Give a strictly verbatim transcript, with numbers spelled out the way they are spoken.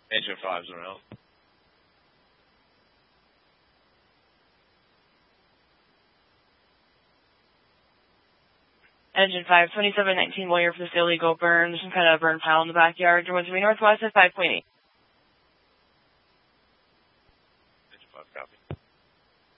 Engine five's around. Engine five, twenty-seven nineteen, Warrior for this illegal burn. There's some kind of burn pile in the backyard. You're to me northwest at five point eight. Engine five, copy.